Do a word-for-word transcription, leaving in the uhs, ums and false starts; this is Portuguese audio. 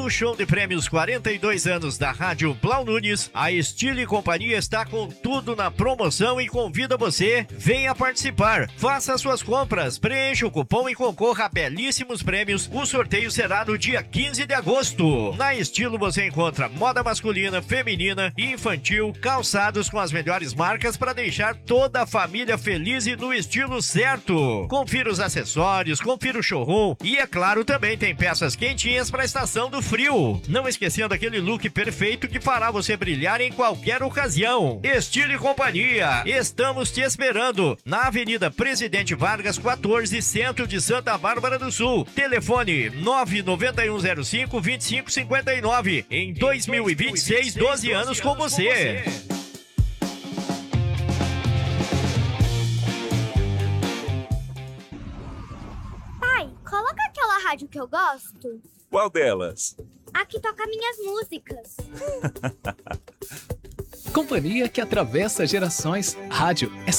No show de prêmios quarenta e dois anos da Rádio Blau Nunes, a Estilo e Companhia está com tudo na promoção e convida você, venha participar. Faça suas compras, preencha o cupom e concorra a belíssimos prêmios. O sorteio será no dia quinze de agosto. Na Estilo você encontra moda masculina, feminina e infantil, calçados com as melhores marcas para deixar toda a família feliz e no estilo certo. Confira os acessórios, confira o showroom e, é claro, também tem peças quentinhas para a estação do frio. Não esquecendo aquele look perfeito que fará você brilhar em qualquer ocasião. Estilo e Companhia, estamos te esperando na Avenida Presidente Vargas quatorze, centro de Santa Bárbara do Sul. Telefone nove nove um zero cinco, dois cinco cinco nove. Em dois mil e vinte e seis, doze anos com você. Pai, coloca aquela rádio que eu gosto. Qual delas? A que toca minhas músicas. Companhia que atravessa gerações. Rádio é